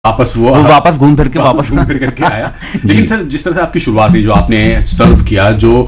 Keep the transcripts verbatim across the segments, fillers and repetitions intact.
वापस वो, वो वापस घूम फिर के वापस घूम फिर करके आया। लेकिन सर जिस तरह से आपकी शुरुआत हुई, जो आपने सर्व किया, जो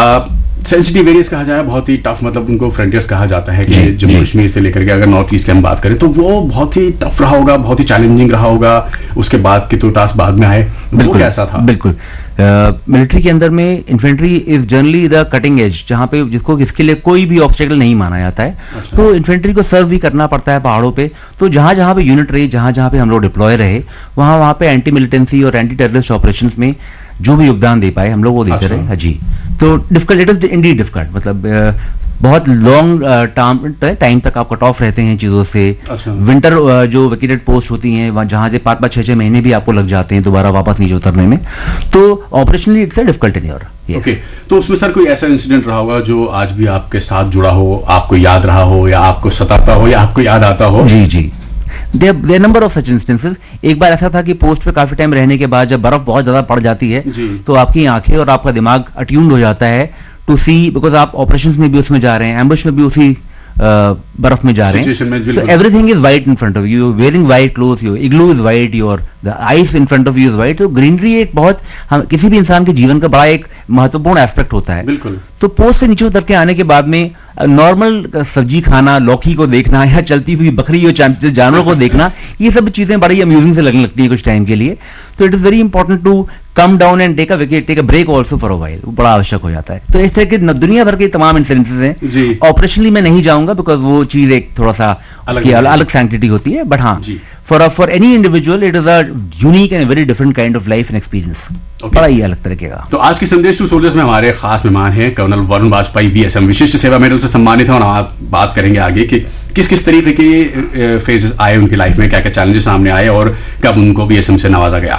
सेंसिटिव एरियाज कहा जाए, बहुत ही टफ, मतलब उनको फ्रंटियर्स कहा जाता है कि जम्मू कश्मीर से लेकर के अगर नॉर्थ ईस्ट की हम बात करें तो वो बहुत ही टफ रहा होगा, बहुत ही चैलेंजिंग रहा होगा। उसके बाद के तो टास्क बाद में आए, वो कैसा था? बिल्कुल, मिलिट्री uh, के अंदर में infantry is generally the cutting edge, जहाँ पे जिसको इसके लिए कोई भी ऑब्स्टेकल नहीं माना जाता है। अच्छा। तो इन्फेंट्री को सर्व भी करना पड़ता है पहाड़ों पे। तो जहाँ जहाँ पे यूनिट रही, जहाँ जहाँ पे हम लोग डिप्लॉय रहे, वहाँ वहाँ पे एंटी मिलिटेंसी और एंटी टेररिस्ट ऑपरेशंस में जो भी योगदान दे पाए हम लोग वो देते अच्छा। रहे। हाँ जी। तो difficult, it is Indeed difficult, मतलब uh, बहुत लॉन्ग टाइम तक आप कट ऑफ रहते हैं चीज़ों से। अच्छा। विंटर uh, जो वेकेटेड पोस्ट होती हैं वहाँ, जहाँ से पाँच पाँच छः छः महीने भी आपको लग जाते हैं दोबारा वापस नीचे उतरने में। तो operationally it's a difficult in your. Okay, तो उसमें सर कोई ऐसा इंसिडेंट रहा होगा जो आज भी आपके साथ जुड़ा हो, आपको याद रहा हो, या आपको सताता हो, या आपको याद आता हो? जी जी, their number of such instances. एक बार ऐसा था कि पोस्ट पे काफी टाइम रहने के बाद जब बर्फ बहुत ज्यादा पड़ जाती है तो आपकी आंखें और आपका दिमाग अट्यून्ड हो जाता है टू सी, बिकॉज आप ऑपरेशंस में भी उसमें जा रहे हैं, एम्बुश में भी उसी Uh, बर्फ में जा रहे हैं। तो everything is white in front of you, wearing white cloth, your igloo is white, your the ice in front of you is white. तो ग्रीनरी एक बहुत हम किसी भी इंसान के जीवन का बड़ा एक महत्वपूर्ण एस्पेक्ट होता है। बिल्कुल। तो पोस्ट से नीचे उतर के आने के बाद में नॉर्मल सब्जी खाना, लौकी को देखना, या चलती हुई बकरी और जानवरों को देखना, ये सब चीजें बड़ी अम्यूजिंग से लगने लगती है कुछ टाइम के लिए। तो it is very important to come down and take a wicket, take a break also for a while, वो बड़ा आवश्यक हो जाता है। तो इस तरह के दुनिया भर के तमाम इंसिडेंसेस हैं। ऑपरेशनली मैं नहीं जाऊंगा बिकॉज वो चीज एक थोड़ा सा उसकी अलग सैंक्टिटी होती है, बट हाँ for for any individual it is a unique and very different kind of life and experience, बड़ा ही अलग तरीके का। तो आज की संदेश टू सोल्जर्स में हमारे खास मेहमान हैं कर्नल वरुण वाजपेयी, वीएसएम विशिष्ट सेवा मेडल से सम्मानित है, और आप बात करेंगे आगे कि किस किस तरीके के फेजेस आए उनकी लाइफ में, क्या क्या चैलेंजेस सामने आए और कब उनको वीएसएम से नवाजा गया।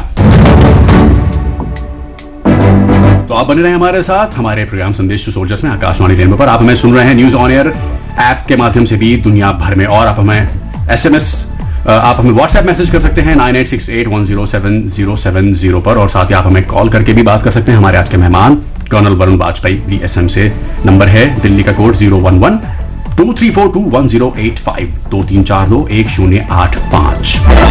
तो आप बने रहे हमारे साथ हमारे प्रोग्राम संदेश टू सोल्जर्स में आकाशवाणी रेनबो पर। आप हमें सुन रहे हैं न्यूज ऑन एयर ऐप के माध्यम से भी दुनिया भर में, और आप हमें एसएमएस, आप हमें व्हाट्सएप मैसेज कर सकते हैं nine eight six eight one zero seven zero seven zero पर, और साथ ही आप हमें कॉल करके भी बात कर सकते हैं। हमारे आज के मेहमान कर्नल वरुण वाजपेयी, वीएसएम से। नंबर है दिल्ली का code zero one one two three four to one zero eight five, दो तीन चार दो एक शून्य आठ पांच।